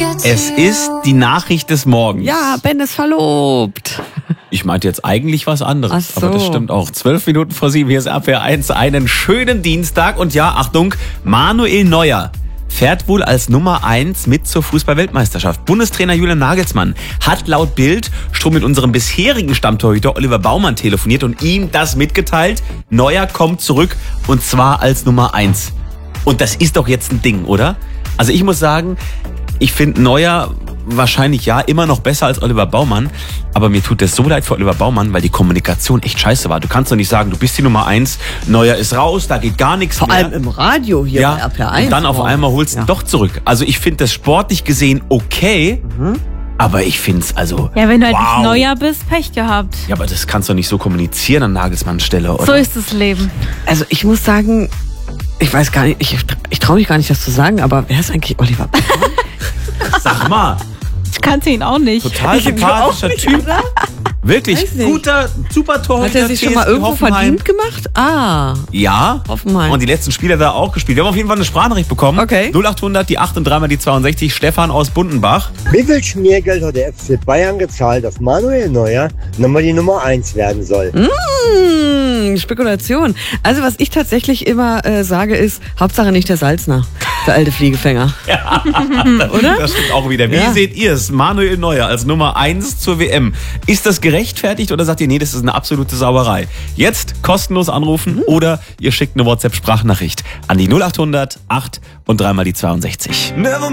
Es ist die Nachricht des Morgens. Ja, Ben ist verlobt. Ich meinte jetzt eigentlich was anderes, Ach so. aber das stimmt auch. 12 Minuten vor 7, hier ist RPR 1, einen schönen Dienstag. Und ja, Achtung, Manuel Neuer fährt wohl als Nummer 1 mit zur Fußball-Weltmeisterschaft. Bundestrainer Julian Nagelsmann hat laut Bild schon mit unserem bisherigen Stammtorhüter Oliver Baumann telefoniert und ihm das mitgeteilt. Neuer kommt zurück und zwar als Nummer 1. Und das ist doch jetzt ein Ding, oder? Also ich muss sagen, ich finde Neuer wahrscheinlich ja immer noch besser als Oliver Baumann, aber mir tut es so leid für Oliver Baumann, weil die Kommunikation echt scheiße war. Du kannst doch nicht sagen, du bist die Nummer 1, Neuer ist raus, da geht gar nichts Vor mehr. allem im Radio hier bei RPR 1. Und dann auf einmal holst du ihn doch zurück. Also ich finde das sportlich gesehen okay, aber ich finde es also Ja, wenn du halt wow. nicht Neuer bist, Pech gehabt. Ja, aber das kannst du nicht so kommunizieren an Nagelsmanns Stelle, oder? So ist das Leben. Also ich muss sagen, ich weiß gar nicht, ich traue mich gar nicht, das zu sagen, aber wer ist eigentlich Oliver Baumann? Sag mal, Ich kannte ihn auch nicht. total sympathischer Typ. Wirklich, Weiß nicht. guter, super Torhüter. Hat er sich schon mal TSG irgendwo Hoffenheim. verdient gemacht? Ah, Ja. Hoffenheim. Und die letzten Spiele hat er auch gespielt. Wir haben auf jeden Fall eine Sprachnachricht bekommen. Okay. 0800, die 8 und 3 mal die 62. Stefan aus Bundenbach. Wie viel Schmiergeld hat der FC Bayern gezahlt, dass Manuel Neuer nochmal die Nummer 1 werden soll? Spekulation. Also was ich tatsächlich immer sage ist, Hauptsache nicht der Salzner, der alte Fliegefänger. Oder? Das stimmt auch wieder. Wie Ja. seht ihr es? Manuel Neuer als Nummer 1 zur WM. Ist das gerechtfertigt oder sagt ihr, nee, das ist eine absolute Sauerei? Jetzt kostenlos anrufen oder ihr schickt eine WhatsApp-Sprachnachricht an die 0800 8 und 3 mal die 62.